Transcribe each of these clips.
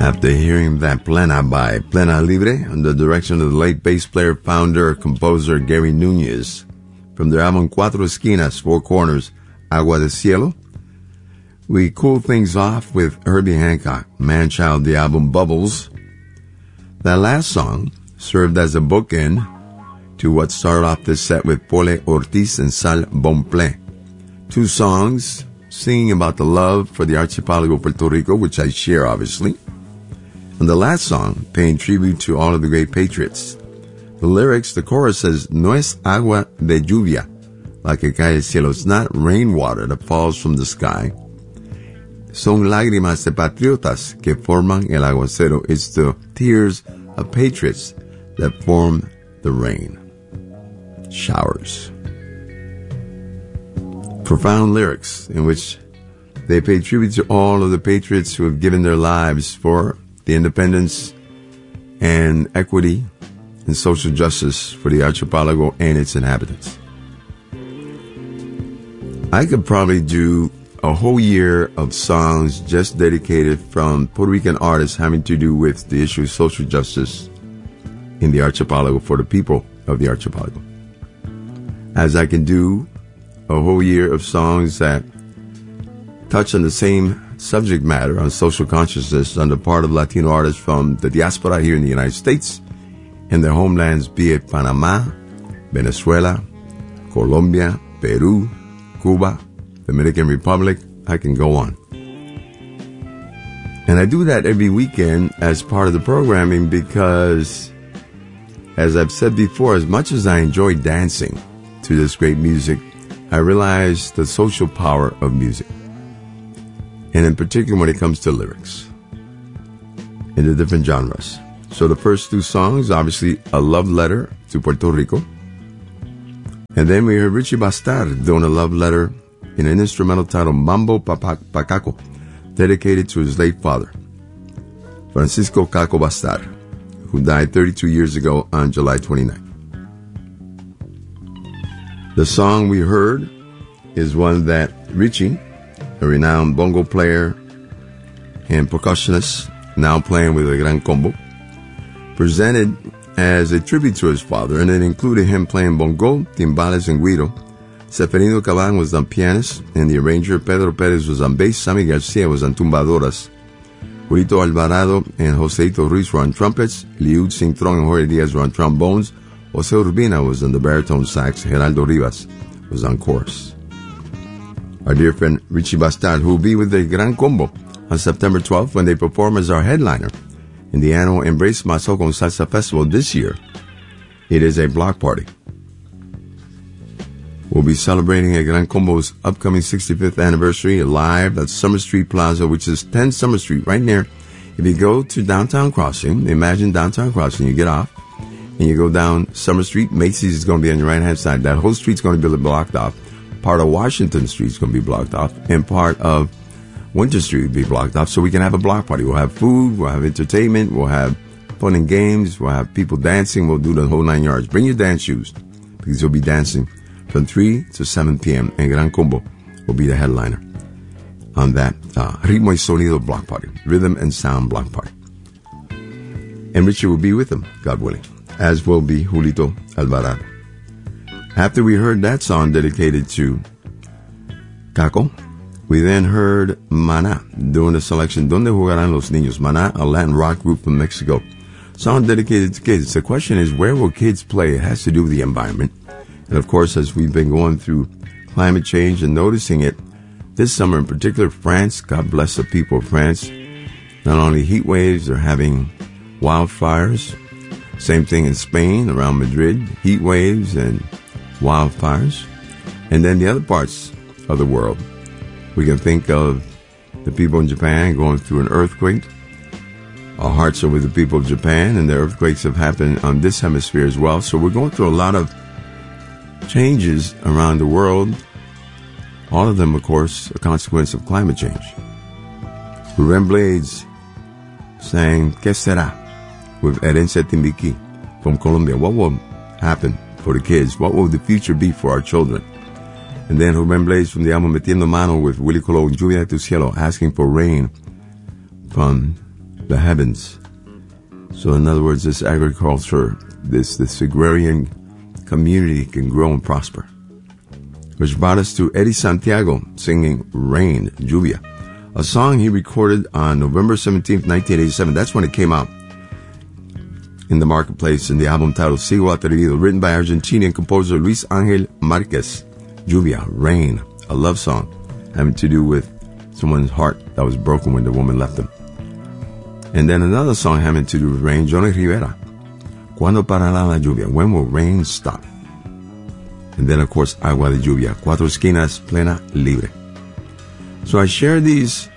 After hearing that Plena by Plena Libre under the direction of the late bass player, founder, composer Gary Nunez, from their album Cuatro Esquinas, Four Corners, Agua de Cielo, we cool things off with Herbie Hancock, man-child, the album Bubbles. That last song served as a bookend to what started off this set with Pole Ortiz and Sal Bonplé. Two songs singing about the love for the archipelago of Puerto Rico, which I share, obviously. And the last song, paying tribute to all of the great patriots. The lyrics, the chorus says, No es agua de lluvia, la que cae del cielo. It's not rainwater that falls from the sky. Son lágrimas de patriotas que forman el aguacero. It's the tears of patriots that form the rain. Showers. Profound lyrics in which they pay tribute to all of the patriots who have given their lives for the independence and equity and social justice for the archipelago and its inhabitants. I could probably do a whole year of songs just dedicated from Puerto Rican artists having to do with the issue of social justice in the archipelago for the people of the archipelago. As I can do a whole year of songs that touch on the same subject matter on social consciousness on the part of Latino artists from the diaspora here in the United States and their homelands, be it Panama, Venezuela, Colombia, Peru, Cuba, Dominican Republic. I can go on. And I do that every weekend as part of the programming because, as I've said before, as much as I enjoy dancing to this great music, I realize the social power of music. And in particular when it comes to lyrics in the different genres. So the first two songs, obviously a love letter to Puerto Rico. And then we heard Richie Bastard doing a love letter in an instrumental titled Mambo Pacaco, dedicated to his late father, Francisco Caco Bastard, who died 32 years ago on July 29th. The song we heard is one that Richie, a renowned bongo player and percussionist, now playing with the Gran Combo, presented as a tribute to his father, and it included him playing bongo, timbales, and guiro. Seferino Caban was on pianist, and the arranger Pedro Perez was on bass. Sammy Garcia was on tumbadoras. Julito Alvarado and Joseito Ruiz were on trumpets. Liud Cintrón and Jorge Diaz were on trombones. Jose Urbina was on the baritone sax. Geraldo Rivas was on chorus. Our dear friend Richie Bastard, who will be with the Gran Combo on September 12th when they perform as our headliner in the annual Embrace Mazo con Salsa Festival this year. It is a block party. We'll be celebrating a Gran Combo's upcoming 65th anniversary live at Summer Street Plaza, which is 10 Summer Street, right near. If you go to Downtown Crossing, imagine Downtown Crossing, you get off, and you go down Summer Street. Macy's is going to be on your right-hand side. That whole street's going to be blocked off. Part of Washington Street is going to be blocked off, and part of Winter Street will be blocked off, so we can have a block party. We'll have food, we'll have entertainment, we'll have fun and games, we'll have people dancing, we'll do the whole 9 yards. Bring your dance shoes, because you'll be dancing from 3 to 7 p.m., and Gran Combo will be the headliner on that Ritmo y Sonido block party, rhythm and sound block party. And Richard will be with them, God willing, as will be Julito Alvarado. After we heard that song dedicated to Caco, we then heard Maná doing the selection Donde Jugarán los Niños. Maná, a Latin rock group from Mexico. Song dedicated to kids. The question is, where will kids play? It has to do with the environment. And of course, as we've been going through climate change and noticing it, this summer in particular, France, God bless the people of France, not only heat waves, they're having wildfires. Same thing in Spain, around Madrid, heat waves and wildfires. And then the other parts of the world. We can think of the people in Japan going through an earthquake. Our hearts are with the people of Japan, and the earthquakes have happened on this hemisphere as well. So we're going through a lot of changes around the world. All of them, of course, a consequence of climate change. Rubén Blades sang ¿Qué será? With Herencia Timbiquí from Colombia. What will happen for the kids? What will the future be for our children? And then Rubén Blades from the album Metiendo Mano with Willie Colón, Lluvia de tu Cielo, asking for rain from the heavens. So in other words, this agriculture, this agrarian community can grow and prosper. Which brought us to Eddie Santiago singing Rain, Lluvia, a song he recorded on November 17th, 1987. That's when it came out in the marketplace in the album titled Sigo Atrevido, written by Argentinian composer Luis Ángel Márquez. Lluvia, Rain, a love song having to do with someone's heart that was broken when the woman left him. And then another song having to do with rain, Johnny Rivera, ¿Cuándo parará la lluvia? When will rain stop? And then, of course, Agua de Lluvia, Cuatro Esquinas, Plena, Libre. So I share these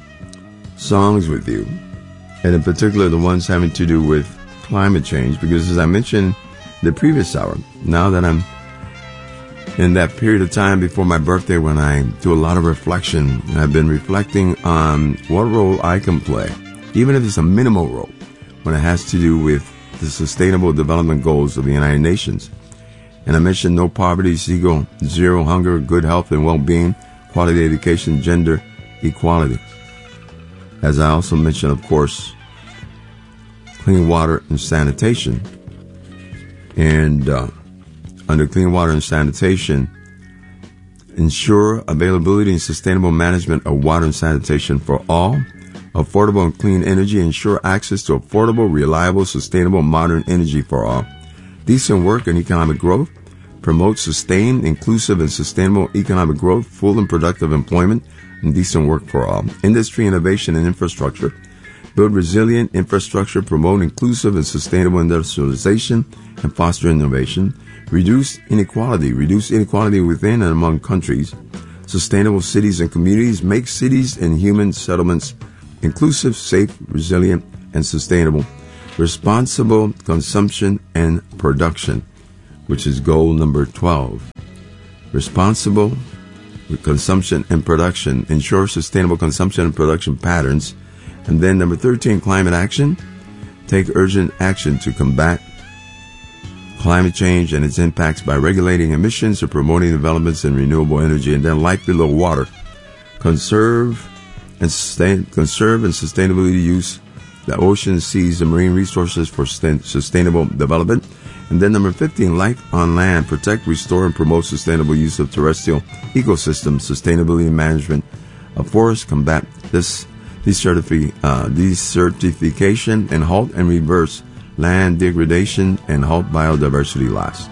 songs with you, and in particular the ones having to do with climate change, because as I mentioned the previous hour, now that I'm in that period of time before my birthday when I do a lot of reflection, and I've been reflecting on what role I can play, even if it's a minimal role, when it has to do with the Sustainable Development Goals of the United Nations. And I mentioned no poverty, zero hunger, good health and well-being, quality education, gender equality. As I also mentioned, of course, clean water and sanitation. And under clean water and sanitation, ensure availability and sustainable management of water and sanitation for all, affordable and clean energy, ensure access to affordable, reliable, sustainable, modern energy for all, decent work and economic growth, promote sustained, inclusive, and sustainable economic growth, full and productive employment, and decent work for all, industry, innovation, and infrastructure, build resilient infrastructure, promote inclusive and sustainable industrialization, and foster innovation, reduce inequality within and among countries, sustainable cities and communities, make cities and human settlements inclusive, safe, resilient, and sustainable, responsible consumption and production, which is goal number 12. Responsible consumption and production, ensure sustainable consumption and production patterns. And then number 13, climate action, take urgent action to combat climate change and its impacts by regulating emissions or promoting developments in renewable energy. And then life below water, conserve and sustainability use the oceans, seas, and marine resources for sustainable development. And then number 15, life on land, protect, restore, and promote sustainable use of terrestrial ecosystems, sustainability management of forests, combat desertification, and halt and reverse land degradation, and halt biodiversity loss.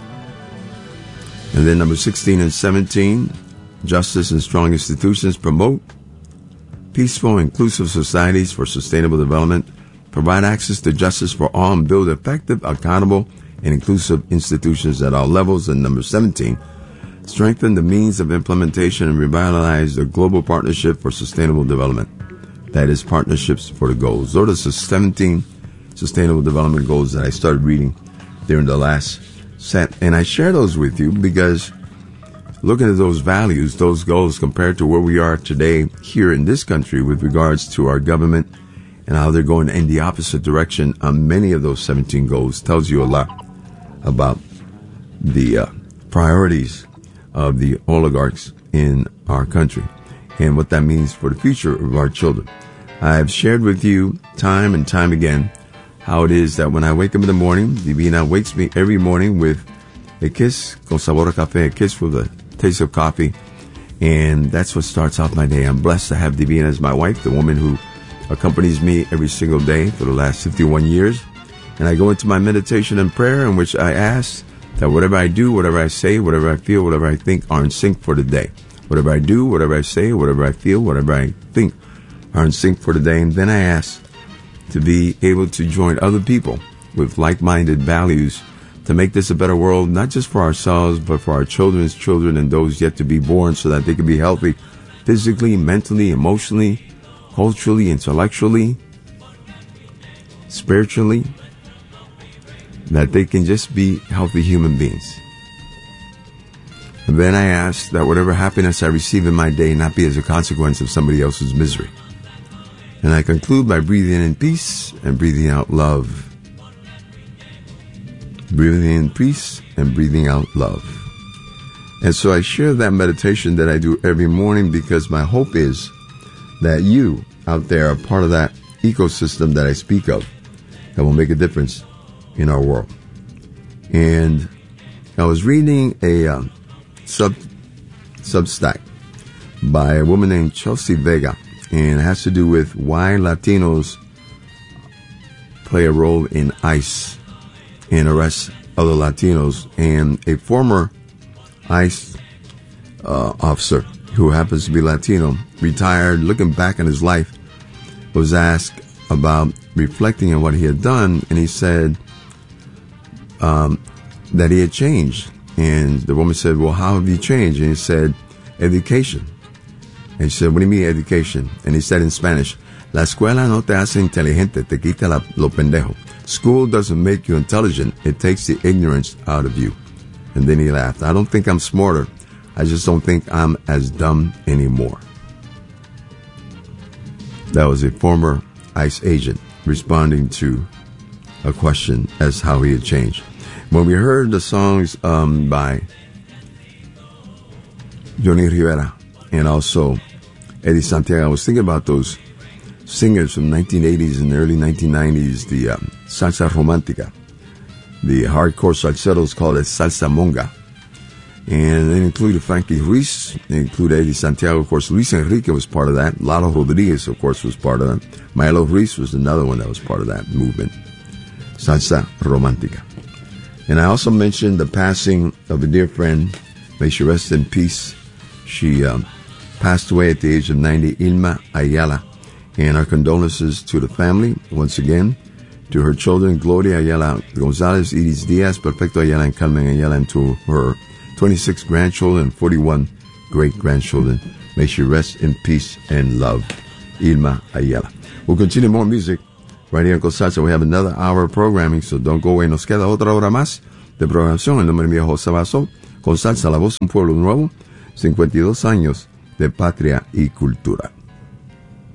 And then number 16 and 17, justice and strong institutions, promote peaceful, inclusive societies for sustainable development, provide access to justice for all, and build effective, accountable, and inclusive institutions at all levels. And number 17, strengthen the means of implementation and revitalize the global partnership for sustainable development. That is partnerships for the goals. Those are the 17 sustainable development goals that I started reading during the last set. And I share those with you because looking at those values, those goals compared to where we are today here in this country with regards to our government and how they're going in the opposite direction on many of those 17 goals tells you a lot about the priorities of the oligarchs in our country and what that means for the future of our children. I have shared with you time and time again how it is that when I wake up in the morning, Divina wakes me every morning with a kiss con sabor a café, a kiss with a taste of coffee, and that's what starts off my day. I'm blessed to have Divina as my wife, the woman who accompanies me every single day for the last 51 years. And I go into my meditation and prayer in which I ask that whatever I do, whatever I say, whatever I feel, whatever I think are in sync for the day. Whatever I do, whatever I say, whatever I feel, whatever I think are in sync for the day. And then I ask to be able to join other people with like-minded values to make this a better world, not just for ourselves, but for our children's children and those yet to be born, so that they can be healthy physically, mentally, emotionally, culturally, intellectually, spiritually, that they can just be healthy human beings. And then I ask that whatever happiness I receive in my day not be as a consequence of somebody else's misery. And I conclude by breathing in peace and breathing out love. Breathing in peace and breathing out love. And so I share that meditation that I do every morning because my hope is that you out there are part of that ecosystem that I speak of that will make a difference in our world. And I was reading a Substack by a woman named Chelsea Vega, and it has to do with why Latinos play a role in ICE and arrest other Latinos. And a former ICE officer who happens to be Latino, retired, looking back on his life, was asked about reflecting on what he had done, and he said that he had changed. And the woman said, well, how have you changed? And he said, education. And she said, what do you mean education? And he said in Spanish, la escuela no te hace inteligente, te quita lo pendejo. School doesn't make you intelligent, it takes the ignorance out of you. And then he laughed. I don't think I'm smarter, I just don't think I'm as dumb anymore. That was a former ICE agent responding to a question as how he had changed. When we heard the songs by Johnny Rivera and also Eddie Santiago, I was thinking about those singers from 1980s and early 1990s, the salsa romántica. The hardcore salseros called it salsa monga. And they included Frankie Ruiz, they included Eddie Santiago, of course. Luis Enrique was part of that. Lalo Rodriguez, of course, was part of that. Milo Ruiz was another one that was part of that movement. Salsa romántica. And I also mentioned the passing of a dear friend. May she rest in peace. She passed away at the age of 90, Ilma Ayala. And our condolences to the family, once again, to her children, Gloria Ayala Gonzalez, Iris Diaz, Perfecto Ayala, and Carmen Ayala, and to her 26 grandchildren and 41 great-grandchildren. May she rest in peace and love, Ilma Ayala. We'll continue more music right here in Salsa. We have another hour of programming, so don't go away. Nos queda otra hora más de programación. El nombre mío es José Basso, con Salsa, la voz de un pueblo nuevo, 52 años de patria y cultura.